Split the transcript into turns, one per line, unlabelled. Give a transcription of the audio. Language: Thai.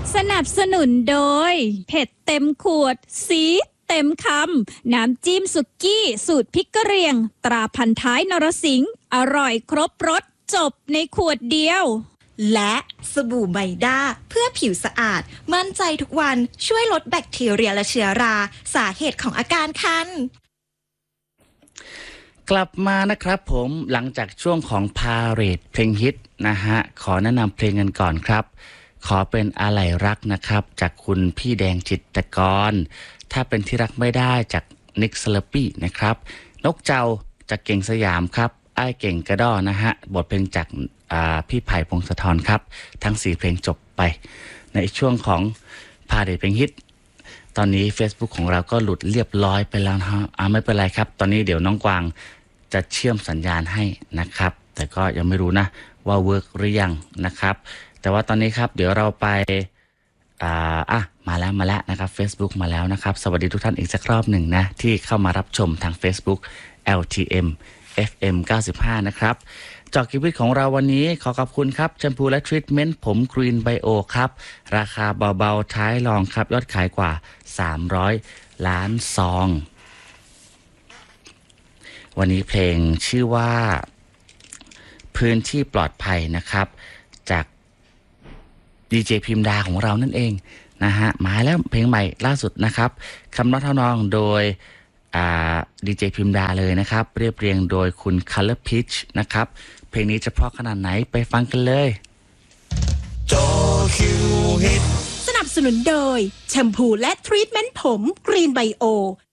สนับสนุนโดยเผ็ดเต็มขวดซีดเต็มคำน้ำจิ้มสุกี้สูตรพริกกะเหรี่ยงตราพันท้ายนรสิงห์อร่อยครบรสจบในขวดเดียว
และสบู่ไมด้าเพื่อผิวสะอาดมั่นใจทุกวันช่วยลดแบคทีเรียและเชื้อราสาเหตุของอาการคัน
กลับมานะครับผมหลังจากช่วงของพาเหรดเพลงฮิตนะฮะขอแนะนำเพลงกันก่อนครับขอเป็นอะไรรักนะครับจากคุณพี่แดงจิตรกรถ้าเป็นที่รักไม่ได้จากนิกสลปี้นะครับนกเจ้าจากเก่งสยามครับไอ้เก่งกระด้อนะฮะบทเพลงจากพี่ไผ่พงศธรครับทั้ง4เพลงจบไปในช่วงของพาเหรดเพลงฮิตตอนนี้ Facebook ของเราก็หลุดเรียบร้อยไปแล้วนะฮะไม่เป็นไรครับตอนนี้เดี๋ยวน้องกวางจะเชื่อมสัญญาณให้นะครับแต่ก็ยังไม่รู้นะว่าเวิร์กหรือยังนะครับแต่ว่าตอนนี้ครับเดี๋ยวเราไปมาแล้วนะครับ Facebook มาแล้วนะครับสวัสดีทุกท่านอีกสักรอบหนึ่งนะที่เข้ามารับชมทาง Facebook LTM FM 95นะครับจอกีวิตของเราวันนี้ขอขอบคุณครับแชมพูและทรีทเมนต์ผมกรีนไบโอครับราคาเบาๆท้ายรองครับยอดขายกว่า300 ล้านซองวันนี้เพลงชื่อว่าพื้นที่ปลอดภัยนะครับจากดีเจพิมดาของเรานั่นเองนะฮะมาแล้วเพลงใหม่ล่าสุดนะครับคำร้องทำนองโดยดีเจพิมดาเลยนะครับเรียบเรียงโดยคุณ Color Peach นะครับเพลงนี้จะเพราะขนาดไหนไปฟังกันเลย
จอคิวฮิต
สนับสนุนโดยแชมพูและทรีทเมนต์ผมกรีนไบโอ